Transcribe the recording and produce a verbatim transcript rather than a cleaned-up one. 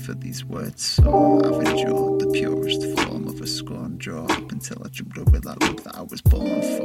for these words, so I've endured the purest form of a scorn jaw up until I jumped over that lump that I was born for.